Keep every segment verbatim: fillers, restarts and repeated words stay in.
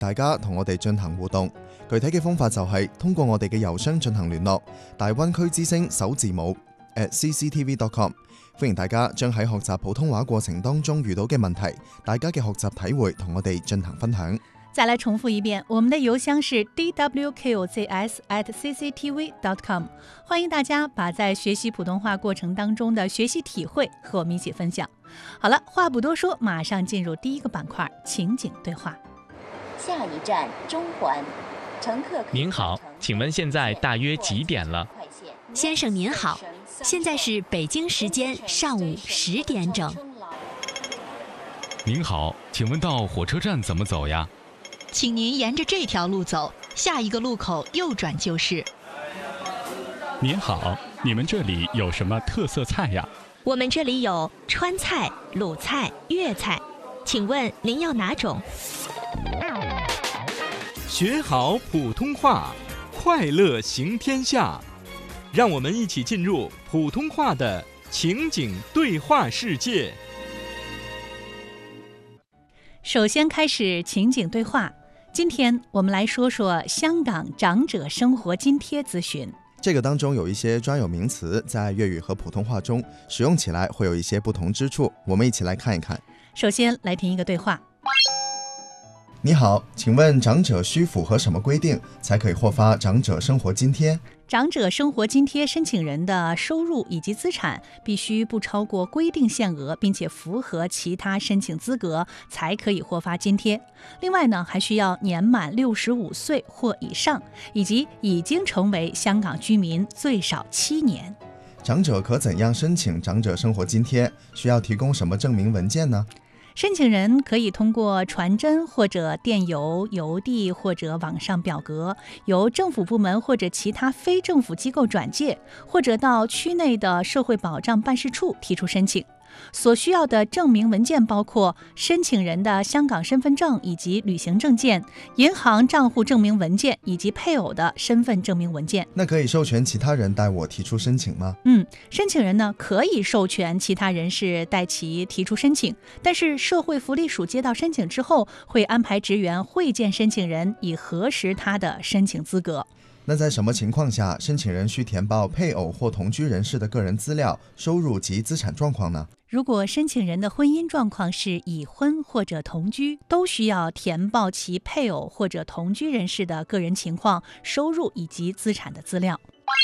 大家同我哋進行互動。具體嘅方法就係通過我哋嘅郵箱進行聯絡，大灣區之聲首字母 at c c t v dot com。歡迎大家將喺學習普通話過程當中遇到嘅問題，大家嘅學習體會同我哋進行分享。 再來重複一遍，我們的郵箱是 d w q z s at c c t v dot com。歡迎大家把在學習普通話過程當中的學習體會和我們一起分享。好了，話不多說，馬上進入第一個板塊，情景對話。 下一站中環，乘客。 您好，請問現在大約幾點了？ 先生您好，現在是北京時間上午十點整。 您好，請問到火車站怎麼走呀？ 請您沿着這條路走，下一個路口右轉就是。 您好，你們這裡有什麼特色菜呀？ 我們這裡有川菜、魯菜、粵菜，請問您要哪種？ 學好普通話，快樂行天下。讓我們一起進入普通話的情景對話世界。 首先開始情景對話，今天我們來說說香港長者生活津貼諮詢。 這個當中有一些專有名詞，在粵語和普通話中使用起來會有一些不同之處，我們一起來看一看。 首先來聽一個對話。 你好，請問長者需符合什麼規定才可以獲發長者生活津貼？ 長者生活津貼申請人的收入以及資產必須不超過規定限額，並且符合其他申請資格，才可以獲發津貼。另外呢，還需要年滿六十五歲或以上，以及已經成為香港居民最少七年。 長者可怎樣申請長者生活津貼？需要提供什麼證明文件呢？ 申請人可以通過傳真或者電郵、郵遞或者網上表格，由政府部門或者其他非政府機構轉介，或者到區內的社會保障辦事處提出申請。所需要的證明文件包括申請人的香港身份證以及旅行證件、銀行賬戶證明文件以及配偶的身份證明文件。 那可以授權其他人代我提出申請嗎？ 嗯，申請人呢可以授權其他人士代其提出申請，但是社會福利署接到申請之後，會安排職員會見申請人，以核實他的申請資格。 那在什麼情況下，申請人需填報配偶或同居人士的個人資料、收入及資產狀況呢？ 如果申請人的婚姻狀況是已婚或者同居，都需要填報其配偶或者同居人士的個人情況、收入以及資產的資料。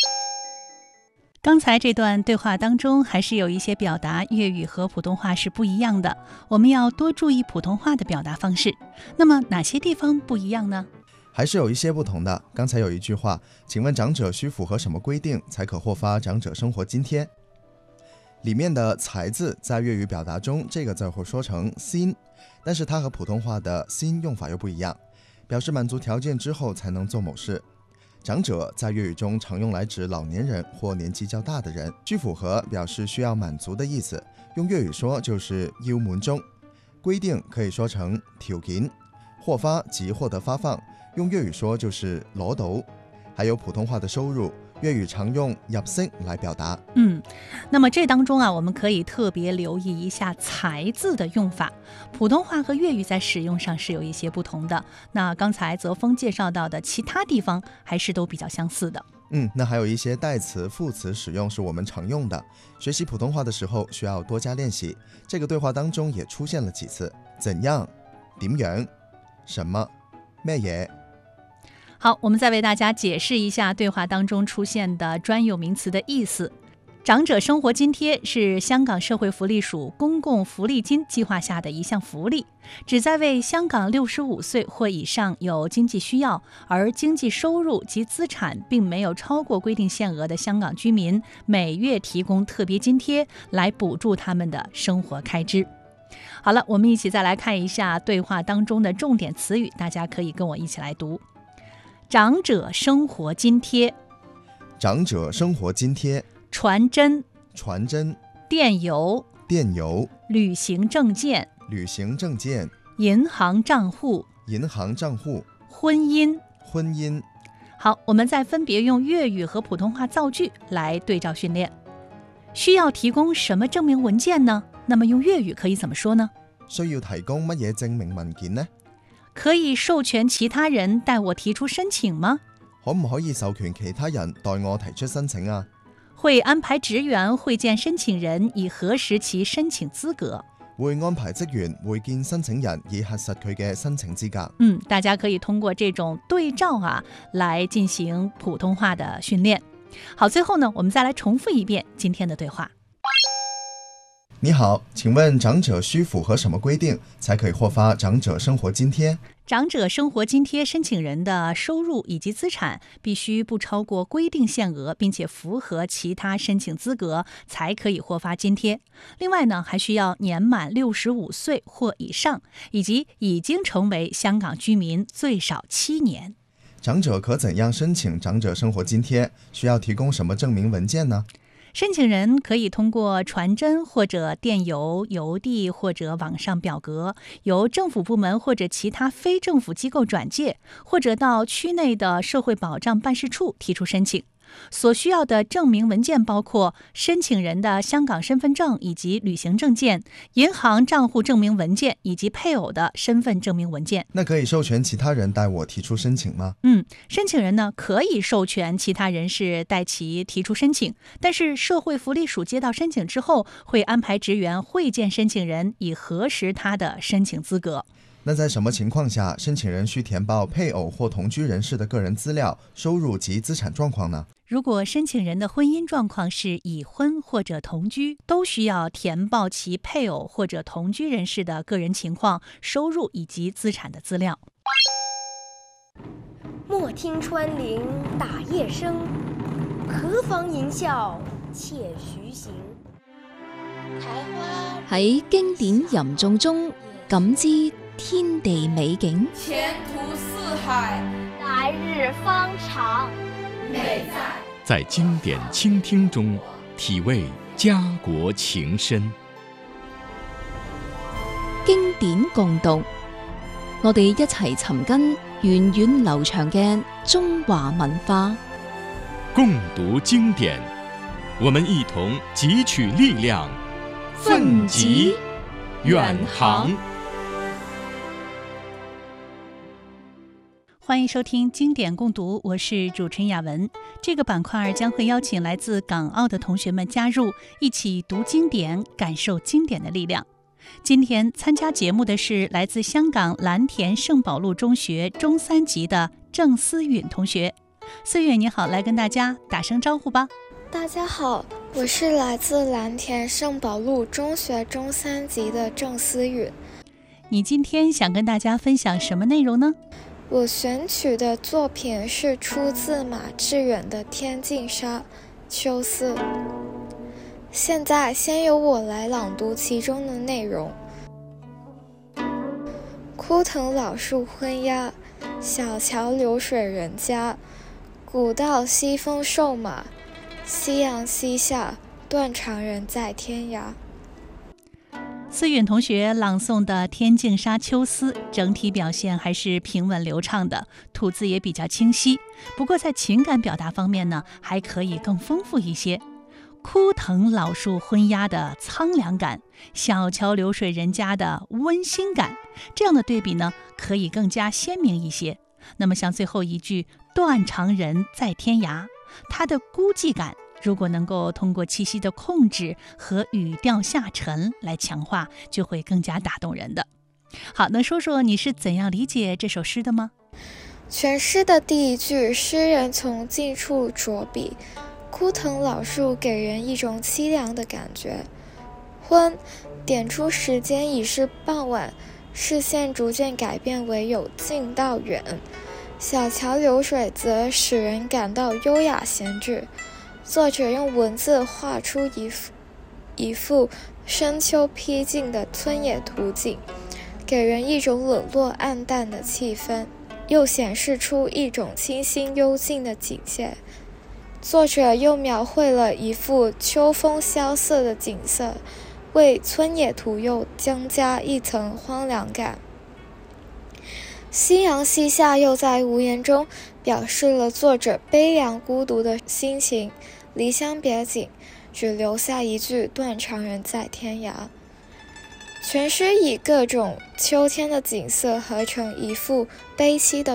剛才這段對話當中，還是有一些表達粵語和普通話是不一樣的，我們要多注意普通話的表達方式。那麼哪些地方不一樣呢？ 還是有一些不同的。剛才有一句話，請問長者需符合什麼規定才可獲發長者生活津貼？裡面的才字在粵語表達中，這個字會說成先，但是它和普通話的先用法又不一樣，表示滿足條件之後才能做某事。長者在粵語中常用來指老年人或年紀較大的人，需符合表示需要滿足的意思，用粵語說就是要滿足。規定可以說成條件，獲發即獲得發放，用粵語說就是攞到。還有普通話的收入，粵語常用入息來表達。 嗯，那麼這當中啊，我們可以特別留意一下才字的用法。普通話和粵語在使用上是有一些不同的。那剛才澤峰介紹到的其他地方還是都比較相似的。 嗯，那還有一些代詞、副詞使用是我們常用的。學習普通話的時候需要多加練習。這個對話當中也出現了幾次，怎樣、點樣、什麼、咩嘢。 好，我們再為大家解釋一下對話當中出現的專有名詞的意思。長者生活津貼是香港社會福利署公共福利金計劃下的一項福利，旨在為香港六十五歲或以上有經濟需要，而經濟收入及資產並沒有超過規定限額的香港居民，每月提供特別津貼，來補助他們的生活開支。好了，我們一起再來看一下對話當中的重點詞語，大家可以跟我一起來讀。長者生活津貼， 長者生活津貼， 傳真， 傳真， 電郵， 電郵， 旅行證件， 旅行證件， 銀行賬戶， 銀行賬戶， 婚姻， 婚姻。 好，我們再分別用粵語和普通話造句來對照訓練。需要提供什麼證明文件呢？那麼用粵語可以怎麼說呢？ 需要提供乜嘢證明文件呢？ 可以授權其他人代我提出申請嗎？ 可唔可以授權其他人代我提出申請啊？ 會安排職員會見申請人以核實其申請資格。 會安排職員會見申請人以核實佢嘅申請資格。 嗯，大家可以通過這種對照啊，來進行普通話的訓練。好，最後呢，我們再來重複一遍今天的對話。 你好，請問長者需符合什麼規定才可以獲發長者生活津貼？ 長者生活津貼申請人的收入以及資產必須不超過規定限額，並且符合其他申請資格，才可以獲發津貼。另外呢，還需要年滿六十五歲或以上，以及已經成為香港居民最少七年。 長者可怎樣申請長者生活津貼？需要提供什麼證明文件呢？ 申請人可以通過傳真或者電郵、郵遞或者網上表格，由政府部門或者其他非政府機構轉介，或者到區內的社會保障辦事處提出申請。所需要的證明文件包括申請人的香港身份證以及旅行證件、銀行賬戶證明文件以及配偶的身份證明文件。 那可以授權其他人代我提出申請嗎？ 嗯，申請人呢可以授權其他人士代其提出申請，但是社會福利署接到申請之後，會安排職員會見申請人以核實他的申請資格。 那在什麼情況下，申請人需填報配偶或同居人士的個人資料、收入及資產狀況呢？ 如果申請人的婚姻狀況是已婚或者同居，都需要填報其配偶或者同居人士的個人情況、收入以及資產的資料。 莫聽穿林打葉聲，何妨吟嘯且徐行。 喺經典吟誦中感知天地美景， 前途似海， 來日方長， 美在在經典傾聽中體味家國情深。 經典共讀，我哋一齊尋根源遠流長嘅中華文化。 共讀經典，我們一同汲取力量，奮楫遠航。 歡迎收聽經典共讀，我是主持人雅文。這個板塊將會邀請來自港澳的同學們加入，一起讀經典，感受經典的力量。今天參加節目的是來自香港藍田聖保祿中學中三級的鄭思允同學。思允你好，來跟大家打聲招呼吧。 大家好，我是來自藍田聖保祿中學中三級的鄭思允。 你今天想跟大家分享什麼內容呢？ 我選取的作品是出自馬致遠的《天淨沙·秋思》。現在先由我來朗讀其中的內容。枯藤老樹昏鴉，小橋流水人家。古道西風瘦馬，夕陽西下，斷腸人在天涯。 思允同學朗誦的《天淨沙·秋思》整體表現還是平穩流暢的，吐字也比較清晰。不過在情感表達方面呢，還可以更豐富一些。枯藤老樹昏鴉的蒼涼感，小橋流水人家的溫馨感，這樣的對比呢，可以更加鮮明一些。那麼像最後一句斷腸人在天涯，它的孤寂感如果能夠通過氣息的控制和語調下沉來強化，就會更加打動人的。好，那說說你是怎樣理解這首詩的嗎？ 全詩的第一句，詩人從近處着筆，枯藤老樹給人一種淒涼的感覺。昏，點出時間已是傍晚，視線逐漸改變為由近到遠。小橋流水則使人感到優雅閒置。作者用文字畫出一幅一幅深秋僻靜的村野圖景，給人一種冷落暗淡的氣氛，又顯示出一種清新幽靜的景象。作者又描繪了一幅秋風蕭瑟的景色，為村野圖又增加一層荒涼感。夕陽西下又在無言中表示了作者悲涼孤獨的心情，離鄉別井，只留下一句斷腸人在天涯。 全诗以各种秋天的景色合成一幅悲凄的